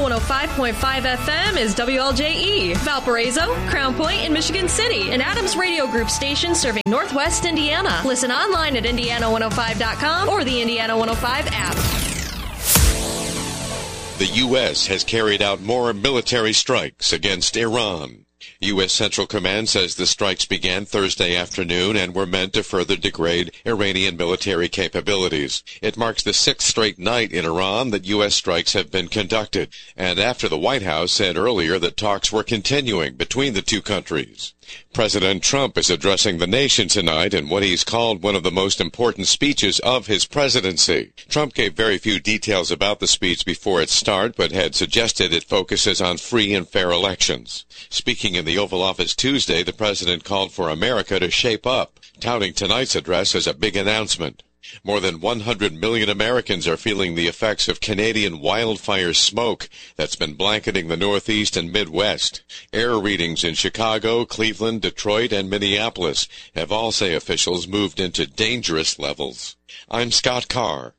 105.5 FM is WLJE, Valparaiso, Crown Point, and Michigan City, an Adams Radio Group station serving Northwest Indiana. Listen online at Indiana105.com or the Indiana 105 app. The U.S. has carried out more military strikes against Iran. U.S. Central Command says the strikes began Thursday afternoon and were meant to further degrade Iranian military capabilities. It marks the sixth straight night in Iran that U.S. strikes have been conducted, and after the White House said earlier that talks were continuing between the two countries. President Trump is addressing the nation tonight in what he's called one of the most important speeches of his presidency. Trump gave very few details about the speech before its start, but had suggested it focuses on free and fair elections. Speaking in the Oval Office Tuesday, the president called for America to shape up, touting tonight's address as a big announcement. More than 100 million Americans are feeling the effects of Canadian wildfire smoke that's been blanketing the Northeast and Midwest. Air readings in Chicago, Cleveland, Detroit, and Minneapolis have all, say officials, moved into dangerous levels. I'm Scott Carr.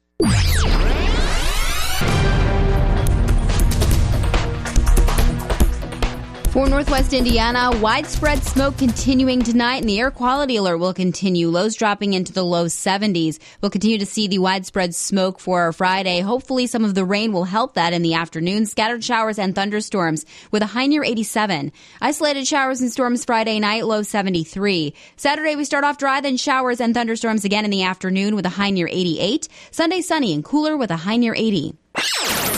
For Northwest Indiana, widespread smoke continuing tonight, and the air quality alert will continue. Lows dropping into the low 70s. We'll continue to see the widespread smoke for our Friday. Hopefully some of the rain will help that in the afternoon. Scattered showers and thunderstorms with a high near 87. Isolated showers and storms Friday night, low 73. Saturday we start off dry, then showers and thunderstorms again in the afternoon with a high near 88. Sunday sunny and cooler with a high near 80.